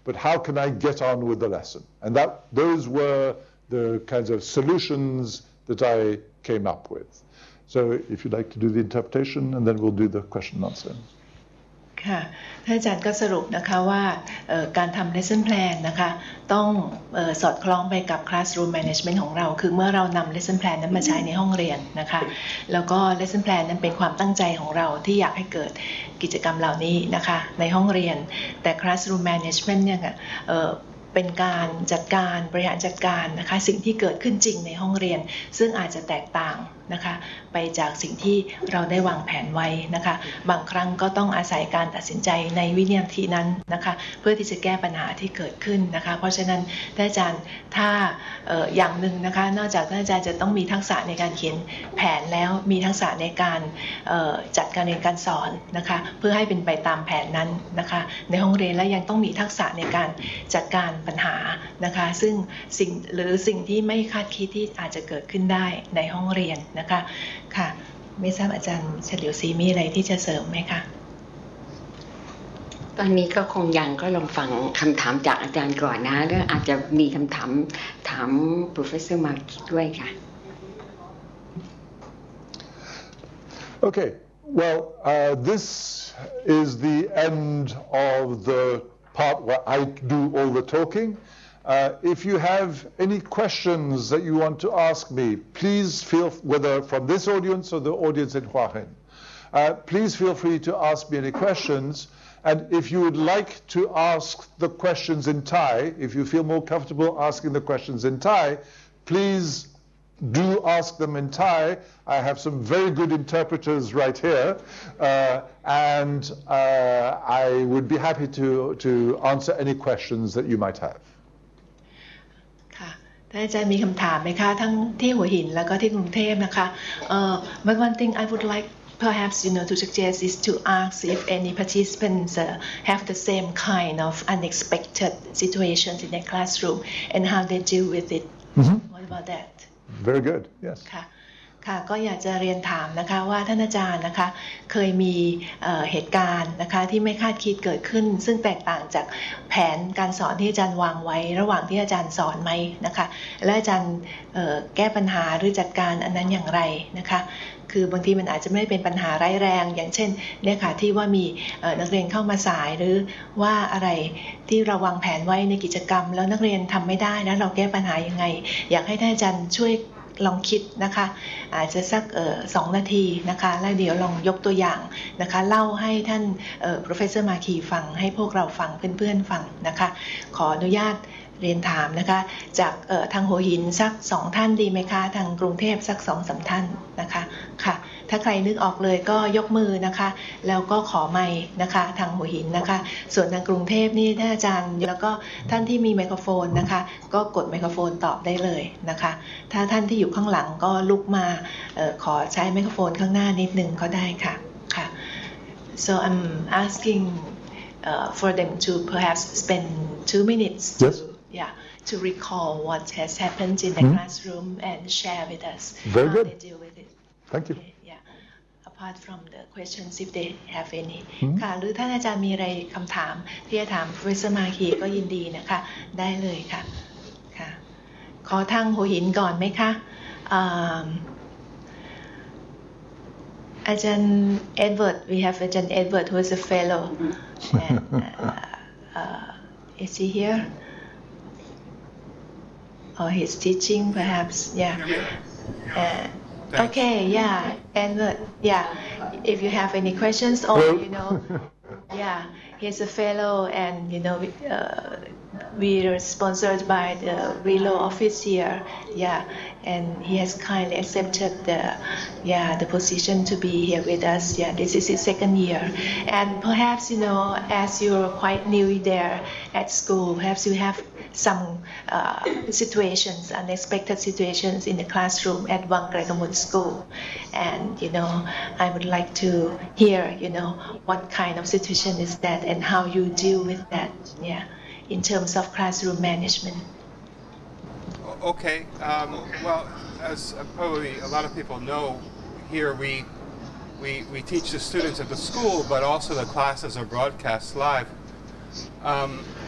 but how can I get on with the lesson? And those were the kinds of solutions that I came up with. So if you'd like to do the interpretation, and then we'll do the question and answer. ค่ะท่านอาจารย์ก็สรุปนะคะว่าการทำ lesson plan นะคะต้องสอดคล้องไปกับ classroom management ของเราคือเมื่อเรานำ lesson plan นั้นมาใช้ในห้องเรียนนะคะแล้วก็ lesson plan นั้นเป็นความตั้งใจของเราที่อยากให้เกิดกิจกรรมเหล่านี้นะคะในห้องเรียนแต่ classroom management เนี่ยเป็นการจัดการบริหารจัดการนะคะสิ่งที่เกิดขึ้นจริงในห้องเรียนซึ่งอาจจะแตกต่างนะคะไปจากสิ่งที่เราได้วางแผนไว้นะคะบางครั้งก็ต้องอาศัยการตัดสินใจในวินาทีนั้นนะคะเพื่อที่จะแก้ปัญหาที่เกิดขึ้นนะคะเพราะฉะนั้นท่านอาจารย์ถ้าอย่างหนึ่งนะคะนอกจากท่านอาจารย์จะต้องมีทักษะในการเขียนแผนแล้วมีทักษะในการจัดการเรียนการสอนนะคะเพื่อให้เป็นไปตามแผนนั้นนะคะในห้องเรียนและยังต้องมีทักษะในการจัดการปัญหานะคะซึ่งสิ่งที่ไม่คาดคิดที่อาจจะเกิดขึ้นได้ในห้องเรียนนะคะค่ะไม่ทราบอาจารย์เฉลียวศรีมีอะไรที่จะเสริมไหมคะตอนนี้ก็คงยังก็ลองฟังคำถามจากอาจารย์ก่อนนะแล้วอาจจะมีคำถามถาม Professor Mark ด้วยค่ะ Okay, well, this is the end of the part where I do all the talking. If you have any questions that you want to ask me, please feel, whether from this audience or the audience in Hua Hin, please feel free to ask me any questions. And if you would like to ask the questions in Thai, if you feel more comfortable asking the questions in Thai, please do ask them in Thai. I have some very good interpreters right here, and I would be happy to answer any questions that you might have. ค่ะท่านอาจารย์มีคำถามไหมคะทั้งที่หัวหินแล้วก็ที่กรุงเทพนะคะ But one thing I would like perhaps to suggest is to ask if any participants have the same kind of unexpected situations in the classroom and how they deal with it. What about that? Very good. Yes. ค่ะก็อยากจะเรียนถามนะคะว่าท่านอาจารย์นะคะเคยมีเหตุการณ์นะคะที่ไม่คาดคิดเกิดขึ้นซึ่งแตกต่างจากแผนการสอนที่อาจารย์วางไว้ระหว่างที่อาจารย์สอนไหมนะคะและอาจารย์แก้ปัญหาหรือจัดการอันนั้นอย่างไรนะคะคือบางทีมันอาจจะไม่เป็นปัญหาร้ายแรงอย่างเช่นเนี่ยค่ะที่ว่ามีนักเรียนเข้ามาสายหรือว่าอะไรที่เราวางแผนไว้ในกิจกรรมแล้วนักเรียนทำไม่ได้แล้วเราแก้ปัญหายังไงอยากให้ท่านอาจารย์ช่วยลองคิดนะคะอาจจะสัก2 นาทีนะคะแล้วเดี๋ยวลองยกตัวอย่างนะคะเล่าให้ท่านProfessor Markee ฟังให้พวกเราฟังเพื่อนๆฟังนะคะขออนุญาตเรียนถามนะคะจากทางหัวหินสัก2 ท่านดีไหมคะทางกรุงเทพสัก2-3 ท่านนะคะค่ะถ้าใครนึกออกเลยก็ยกมือนะคะแล้วก็ขอไมค์นะคะทางหัวหินนะคะส่วนทางกรุงเทพนี่ท่านอาจารย์แล้วก็ท่านที่มีไมโครโฟนนะคะก็กดไมโครโฟนตอบได้เลยนะคะถ้าท่านที่อยู่ข้างหลังก็ลุกมาขอใช้ไมโครโฟนข้างหน้านิดนึงก็ได้ค่ะค่ะ so I'm asking for them to perhaps spend 2 minutes to recall what has happened in the classroom and share with us Very how good. they deal with it. Thank you. Apart from the questions if they have any ค่ะหรือท่านอาจารย์มีอะไรคำถามที่จะถาม Professor Markee ก็ยินดีนะคะได้เลยค่ะค่ะขอทางหัวหินก่อนไหมคะอาจารย์ Edward we have อาจารย์ Edward who is a fellow and is he here or he's teaching perhaps okay and if you have any questions or he's a fellow and we are sponsored by the Relo office here and he has kindly accepted the position to be here with us this is his 2nd year and perhaps as you're quite new there at school perhaps you have some situations unexpected situations in the classroom at Wangkarakamut school and I would like to hear what kind of situation is that and how you deal with that in terms of classroom management. Okay, well, as probably a lot of people know, here we teach the students at the school, but also the classes are broadcast live.